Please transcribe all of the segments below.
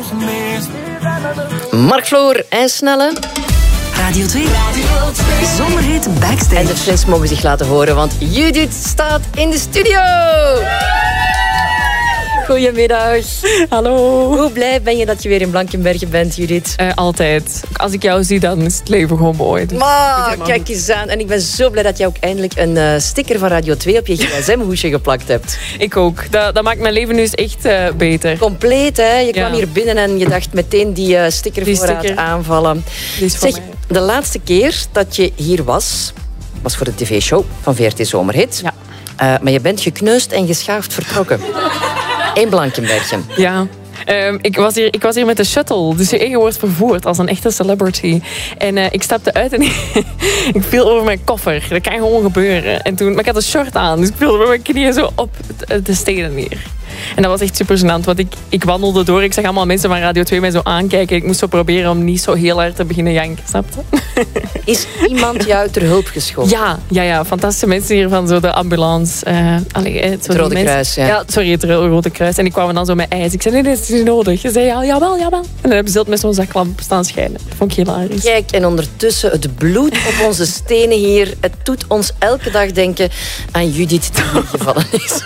Mark Floor en Snelle. Radio 2. Zomerhit Backstage. En de friends mogen zich laten horen, want Judith staat in de studio. Goedemiddag. Hallo. Hoe blij ben je dat je weer in Blankenbergen bent, Judith? Altijd. Als ik jou zie, dan is het leven gewoon mooi. Dus Maar kijk eens aan. En ik ben zo blij dat jij ook eindelijk een sticker van Radio 2 op je gsm-hoesje geplakt hebt. Ik ook. Dat maakt mijn leven nu eens echt beter. Compleet, hè? Je kwam hier binnen en je dacht meteen die sticker aanvallen. Die is voor Zeg, mij. de laatste keer dat je hier was voor de tv-show van VRT Zomerhit. Ja. Maar je bent gekneusd en geschaafd vertrokken. In Blankenbergen. Ja. Ik was hier met de shuttle, dus je wordt vervoerd als een echte celebrity. En ik stapte uit en ik viel over mijn koffer. Dat kan gewoon gebeuren. Maar ik had een short aan, dus ik viel met mijn knieën zo op de stenen neer. En dat was echt super gênant, want ik wandelde door. Ik zag allemaal mensen van Radio 2 mij zo aankijken. Ik moest zo proberen om niet zo heel hard te beginnen janken, snap je? Is iemand jou ter hulp geschoten? Ja. Fantastisse mensen hier van zo de ambulance. Het Rode Kruis, ja. Ja, sorry, het Rode Kruis. En die kwamen dan zo met ijs. Ik zei, nee, dat is niet nodig. Je zei, jawel. En dan hebben ze het met zo'n zaklamp staan schijnen. Dat vond ik hilarisch. Kijk, en ondertussen het bloed op onze stenen hier. Het doet ons elke dag denken aan Judith die hier gevallen is.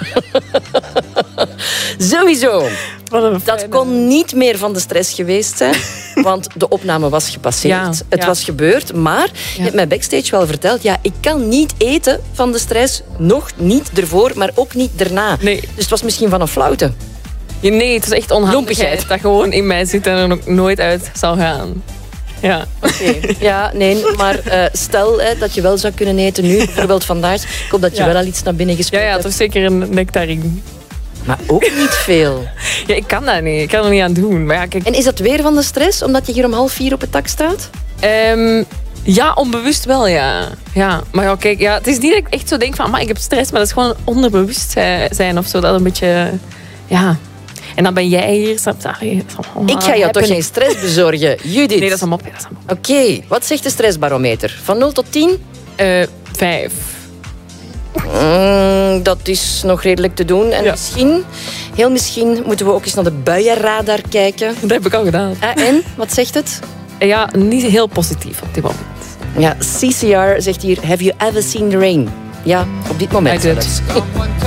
Sowieso. Dat kon niet meer van de stress geweest zijn, want de opname was gepasseerd. Het was gebeurd, maar je hebt mij backstage wel verteld, ik kan niet eten van de stress, nog niet ervoor, maar ook niet daarna. Nee. Dus het was misschien van een flauwte. Nee, het is echt onhandigheid dat gewoon in mij zit en er ook nooit uit zal gaan. Ja. Oké. Ja, nee, maar stel dat je wel zou kunnen eten nu, bijvoorbeeld vandaag. Ik hoop dat je wel al iets naar binnen gespeeld hebt. Ja, toch zeker een nectarine. Maar ook niet veel. Ja, ik kan dat niet. Ik kan er niet aan doen. Maar ja, kijk. En is dat weer van de stress, omdat je hier om 3:30 op het dak staat? Ja, onbewust wel, ja. Maar ja, kijk, het is niet dat ik echt zo denk van, ik heb stress, maar dat is gewoon onderbewustzijn of zo. Dat een beetje, En dan ben jij hier, snap je? Ik ga jou toch geen stress bezorgen, Judith? Nee, dat is een mop. Oké, wat zegt de stressbarometer? Van 0 tot 10? 5. Dat is nog redelijk te doen. En heel misschien, moeten we ook eens naar de buienradar kijken. Dat heb ik al gedaan. En, wat zegt het? Ja, niet heel positief op dit moment. Ja, CCR zegt hier, have you ever seen the rain? Ja, op dit moment zelfs.